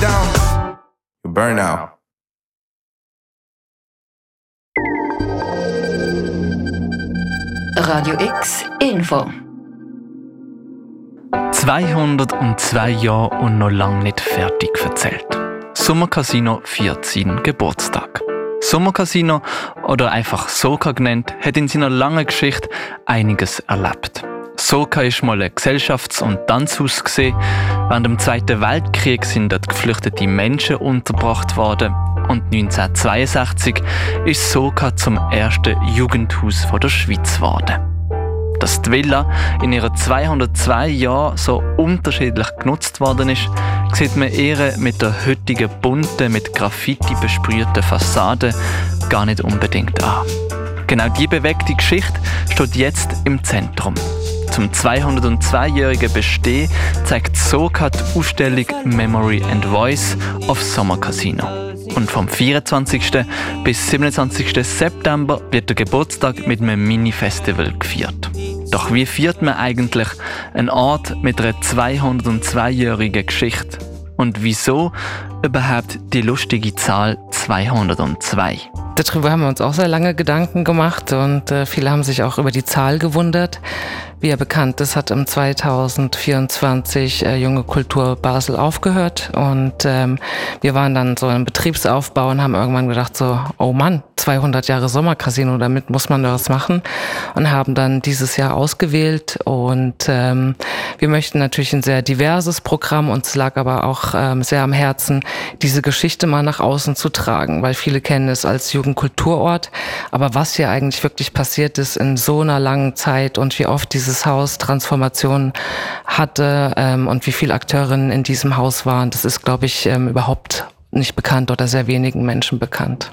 down, you burn out. Radio X Info. 202 Jahre und noch lange nicht fertig erzählt. Sommercasino feiert seinen Geburtstag. Sommercasino, oder einfach Soca genannt, hat in seiner langen Geschichte einiges erlebt. Soca ist mal ein Gesellschafts- und Tanzhaus gewesen. Während dem Zweiten Weltkrieg sind dort geflüchtete Menschen untergebracht worden. Und 1962 ist Soca zum ersten Jugendhaus der Schweiz geworden. Dass die Villa in ihren 202 Jahren so unterschiedlich genutzt worden ist, sieht man eher mit der heutigen bunten, mit Graffiti besprühten Fassade gar nicht unbedingt an. Genau diese bewegte Geschichte steht jetzt im Zentrum. Zum 202-jährigen Bestehen zeigt Soca die Ausstellung Memory and Voice auf Sommercasino. Und vom 24. bis 27. September wird der Geburtstag mit einem Mini-Festival gefeiert. Doch wie feiert man eigentlich einen Ort mit einer 202-jährigen Geschichte? Und wieso überhaupt die lustige Zahl 202? Darüber haben wir uns auch sehr lange Gedanken gemacht und viele haben sich auch über die Zahl gewundert. Wie ja bekannt ist, hat im 2024 Junge Kultur Basel aufgehört und wir waren dann so im Betriebsaufbau und haben irgendwann gedacht so, oh Mann, 200 Jahre Sommercasino, damit muss man da was machen und haben dann dieses Jahr ausgewählt und wir möchten natürlich ein sehr diverses Programm, uns lag aber auch sehr am Herzen, diese Geschichte mal nach außen zu tragen, weil viele kennen es als Jugendkulturort, aber was hier eigentlich wirklich passiert ist in so einer langen Zeit und wie oft dieses Haus Transformationen hatte und wie viele Akteurinnen in diesem Haus waren, das ist, glaube ich, überhaupt nicht bekannt oder sehr wenigen Menschen bekannt.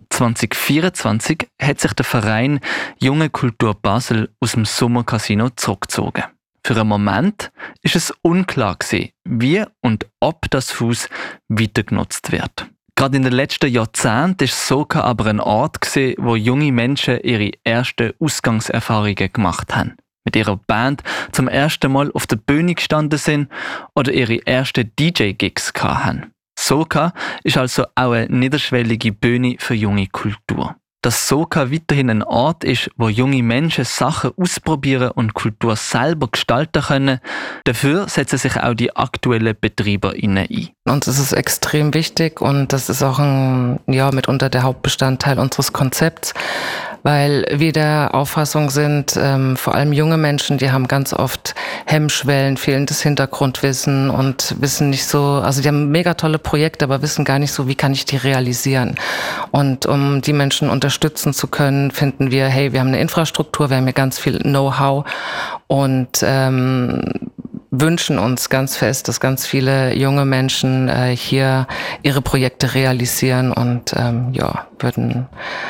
2024 hat sich der Verein Junge Kultur Basel aus dem Sommercasino zurückgezogen. Für einen Moment ist es unklar gewesen, wie und ob das Haus weiter genutzt wird. Gerade in den letzten Jahrzehnten war Soca aber ein Ort gewesen, wo junge Menschen ihre ersten Ausgangserfahrungen gemacht haben. Mit ihrer Band zum ersten Mal auf der Bühne gestanden sind oder ihre ersten DJ-Gigs hatten. Soca ist also auch eine niederschwellige Bühne für junge Kultur. Dass Soca weiterhin ein Ort ist, wo junge Menschen Sachen ausprobieren und Kultur selber gestalten können, dafür setzen sich auch die aktuellen BetreiberInnen ein. Uns ist es extrem wichtig und das ist auch mitunter der Hauptbestandteil unseres Konzepts, weil wir der Auffassung sind, vor allem junge Menschen, die haben ganz oft Hemmschwellen, fehlendes Hintergrundwissen und wissen nicht so, also die haben mega tolle Projekte, aber wissen gar nicht so, wie kann ich die realisieren. Und um die Menschen unterstützen zu können, finden wir, hey, wir haben eine Infrastruktur, wir haben hier ganz viel Know-how und wünschen uns ganz fest, dass ganz viele junge Menschen hier ihre Projekte realisieren und würden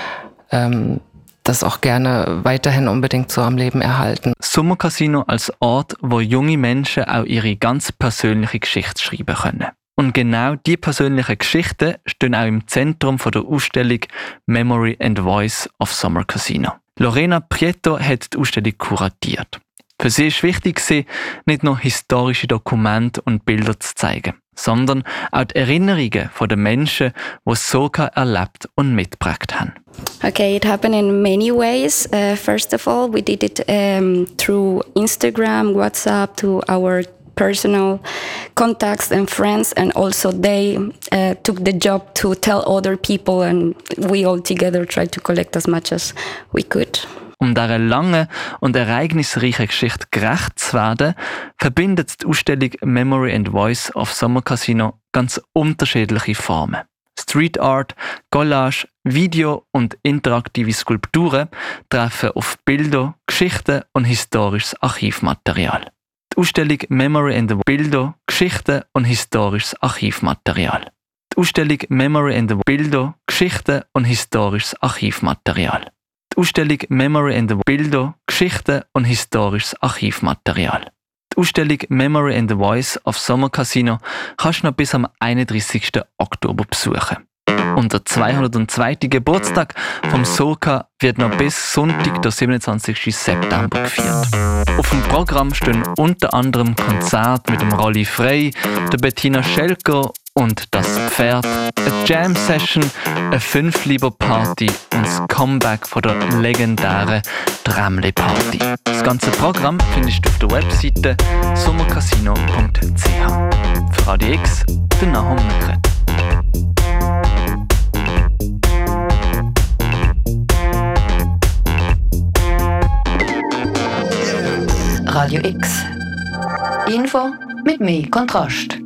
das auch gerne weiterhin unbedingt so am Leben erhalten. Sommercasino als Ort, wo junge Menschen auch ihre ganz persönliche Geschichte schreiben können. Und genau diese persönlichen Geschichten stehen auch im Zentrum der Ausstellung Memory and Voice of Sommercasino. Lorena Prieto hat die Ausstellung kuratiert. Für sie war wichtig, nicht nur historische Dokumente und Bilder zu zeigen, sondern auch die Erinnerungen der Menschen, die Soca erlebt und mitgeprägt haben. Okay, it happened in many ways. First of all, we did it through Instagram, WhatsApp, to our personal contacts and friends, and also they took the job to tell other people, and we all together tried to collect as much as we could. Um dieser langen und ereignisreichen Geschichte gerecht zu werden, verbindet die Ausstellung Memory and Voice of Sommercasino ganz unterschiedliche Formen. Street Art, Collage, Video und interaktive Skulpturen treffen auf Bilder, Geschichten und historisches Archivmaterial. Die Ausstellung Memory and Bilder, Geschichten und historisches Archivmaterial. Die Ausstellung Memory and Bilder, Geschichten und historisches Archivmaterial. Die Ausstellung Memory and Bilder, Geschichten und historisches Archivmaterial. Die Ausstellung Memory and the Voice of Sommercasino kannst du noch bis am 31. Oktober besuchen. Und der 202. Geburtstag vom Soca wird noch bis Sonntag, der 27. September gefeiert. Auf dem Programm stehen unter anderem Konzerte mit dem Rolli Frey, der Bettina Schelker und das Pferd, eine Jam-Session, eine 5-Lieber-Party und das Comeback von der legendären Trämli-Party. Das ganze Programm findest du auf der Webseite sommercasino.ch. Für Radio X, der Nahum Mekret. Radio X. Info mit mehr Kontrast.